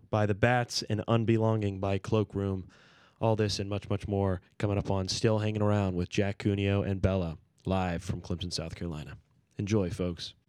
by the Bats and Unbelonging by Cloakroom. All this and much, much more coming up on Still Hanging Around with Jack Cuneo and Bella, live from Clemson, South Carolina. Enjoy, folks.